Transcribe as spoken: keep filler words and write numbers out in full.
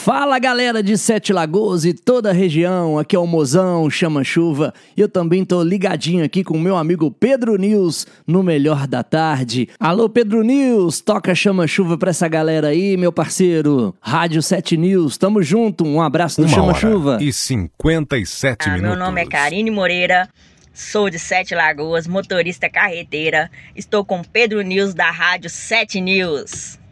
Fala galera de Sete Lagoas e toda a região, aqui é o Mozão Chama Chuva e eu também tô ligadinho aqui com o meu amigo Pedro News no Melhor da Tarde. Alô Pedro News, toca Chama Chuva pra essa galera aí, meu parceiro. Rádio Sete News, tamo junto, um abraço do Uma Chama hora Chuva. E cinquenta e sete ah, minutos. Meu nome é Karine Moreira, sou de Sete Lagoas, motorista carreteira. Estou com Pedro News da Rádio Sete News.